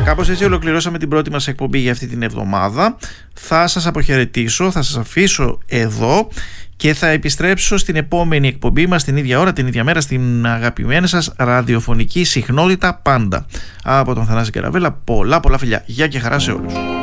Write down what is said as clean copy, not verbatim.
Κάπως έτσι ολοκληρώσαμε την πρώτη μας εκπομπή για αυτή την εβδομάδα. Θα σας αποχαιρετήσω, θα σας αφήσω εδώ και θα επιστρέψω στην επόμενη εκπομπή μας την ίδια ώρα, την ίδια μέρα, στην αγαπημένη σας ραδιοφωνική συχνότητα πάντα. Από τον Θανάση Κεραβέλα, πολλά φιλιά. Γεια και χαρά σε όλους.